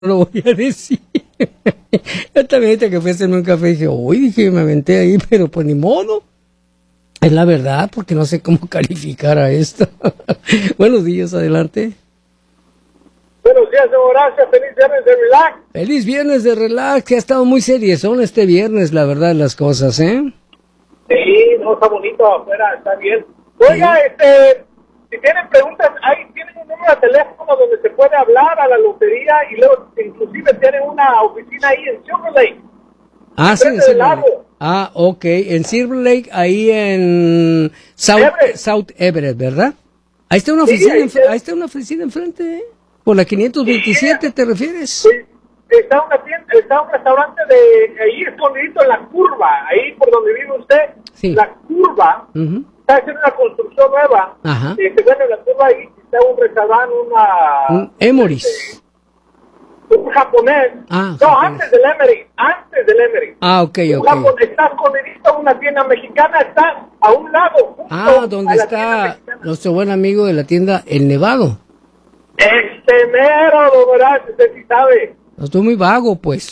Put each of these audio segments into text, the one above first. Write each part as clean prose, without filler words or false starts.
no lo voy a decir. Yo también ahorita que fui a hacerme un café dije, uy, dije, me aventé ahí, pero pues ni modo. Es la verdad, porque no sé cómo calificar a esto. Buenos días, adelante. Buenos días, don Horacio. Feliz viernes de relax. Feliz viernes de relax, que ha estado muy seriezón este viernes, la verdad, las cosas, ¿eh? Sí, no, está bonito afuera, está bien. Oiga, si tienen preguntas, ahí tienen un número de teléfono donde se puede hablar a la lotería y luego inclusive tienen una oficina ahí en Silver Lake. Ah, sí, en Silver Lake. Ah, ok, en Silver Lake, ahí en South Everett, ¿verdad? Ahí está una oficina, sí, ahí está una oficina enfrente, ¿eh? Por la 527, sí, ¿te refieres? Sí. Está una tienda, está un restaurante de ahí escondidito en la curva, ahí por donde vive usted, sí. La curva, está haciendo una construcción nueva. Ajá. Bueno, en la curva ahí está un restaurante, un Emory's. Un japonés. Ah, no, japonés. antes del Emery. Ah, ok. Está escondidito una tienda mexicana, está a un lado. Donde está nuestro buen amigo de la tienda El Nevado. Mero, don Horacio, usted sí sabe. No estoy muy vago, pues.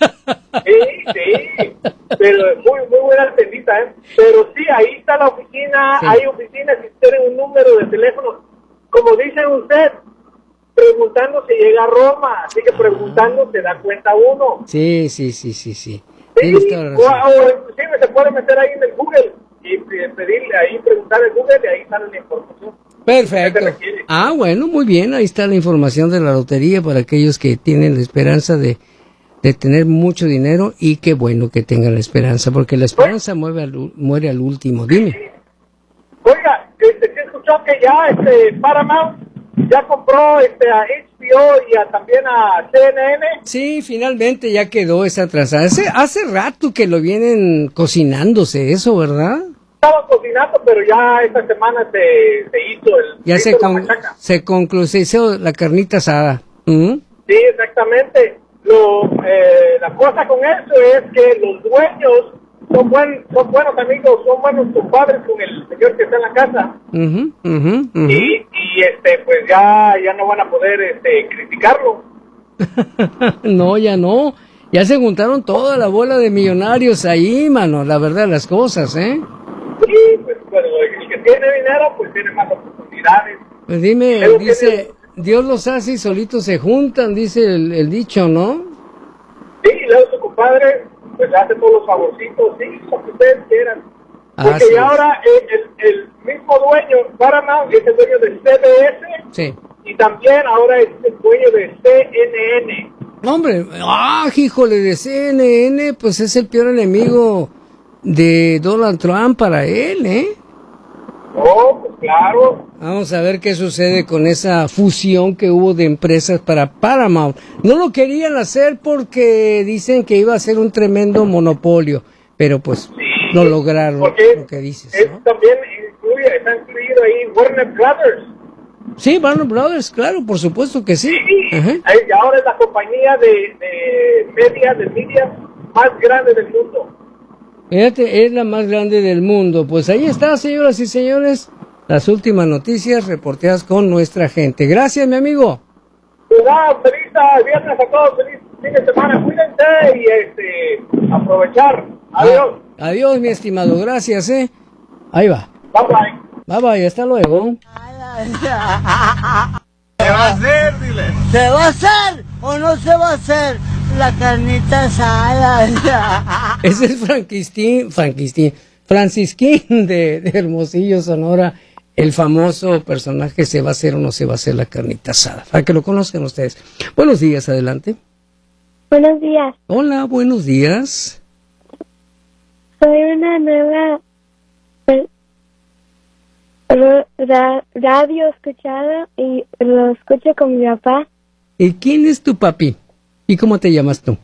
Sí, pero muy buena tendita, ¿eh? Pero sí, ahí está la oficina, sí. Hay oficinas que tienen un número de teléfono. Como dice usted, preguntando si llega a Roma, así que preguntando se da cuenta uno. Sí. Sí, o inclusive se puede meter ahí en el Google y pedirle ahí, preguntar en Google y ahí sale la información. Perfecto. Bueno, muy bien, ahí está la información de la lotería para aquellos que tienen la esperanza de tener mucho dinero y qué bueno que tengan la esperanza, porque la esperanza muere al último. Dime. Oiga, ¿se escuchó que ya Paramount ya compró a HBO y también a CNN? Sí, finalmente ya quedó esa transacción. Hace rato que lo vienen cocinándose eso, ¿verdad? Estaba cocinando, pero ya esta semana se hizo el... Ya se concluyó la carnita asada. Sí, exactamente. La cosa con eso es que los dueños son buenos amigos, son buenos compadres con el señor que está en la casa. Y pues ya no van a poder criticarlo. No, ya no. Ya se juntaron toda la bola de millonarios ahí, mano, la verdad, las cosas, ¿eh? Sí, pues el que tiene dinero, pues tiene más oportunidades. Pues dime, dice, Dios los hace y solitos se juntan, dice el dicho, ¿no? Sí, y luego su compadre, pues hace todos los favorcitos, sí, lo que ustedes quieran. Porque ya ahora el mismo dueño, Paramount, es el dueño de CBS, sí. Y también ahora es el dueño de CNN. No, hombre, híjole, de CNN, pues es el peor enemigo de Donald Trump para él, ¿eh? Oh, pues claro. Vamos a ver qué sucede con esa fusión que hubo de empresas para Paramount. No lo querían hacer porque dicen que iba a ser un tremendo monopolio, pero pues sí, lo lograron, lo que dices, ¿no? También está incluido ahí Warner Brothers. Sí, Warner Brothers, claro, por supuesto que sí. Sí, ahora es la compañía de media más grande del mundo. Fíjate, es la más grande del mundo. Pues ahí está, señoras y señores, las últimas noticias reporteadas con nuestra gente. Gracias, mi amigo. Feliz viernes a todos, feliz fin de semana, cuídense y aprovechar. Adiós. Adiós, mi estimado, gracias, Ahí va. Bye bye, hasta luego. ¿Se va a hacer, dile? ¿Se va a hacer o no se va a hacer la carnita asada? Ese es Francisquín de Hermosillo, Sonora, el famoso personaje. ¿Se va a hacer o no se va a hacer la carnita asada? Para que lo conozcan ustedes. Buenos días, adelante. Buenos días. Hola, buenos días. Soy una nueva radio escuchada y lo escucho con mi papá. ¿Y quién es tu papi? ¿Y cómo te llamas tú?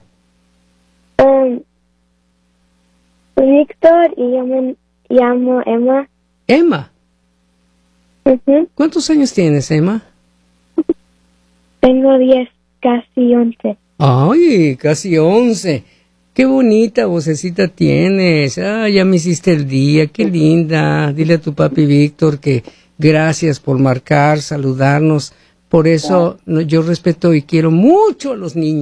Víctor, y yo me llamo Emma. ¿Emma? Uh-huh. ¿Cuántos años tienes, Emma? Tengo 10, casi 11. ¡Ay, casi 11! ¡Qué bonita vocecita tienes! Ya me hiciste el día, qué linda. Dile a tu papi Víctor que gracias por marcar, saludarnos, Por eso yo respeto y quiero mucho a los niños.